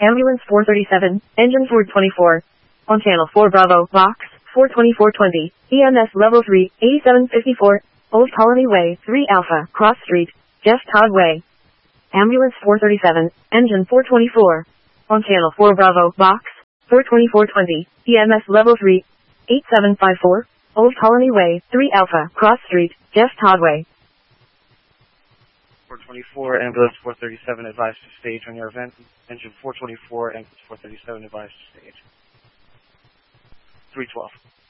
Ambulance 437, engine 424. On channel 4 Bravo, box 42420, EMS level 3, 8754, Old Colony Way, 3 Alpha, Cross Street, Jeff Todd Way. Ambulance 437, engine 424. On channel 4 Bravo, box 42420, EMS level 3, 8754, Old Colony Way, 3 Alpha, Cross Street, Jeff Todd Way. 424, ambulance 437 advised to stage on your event. Engine 424, ambulance 437 advised to stage. 312.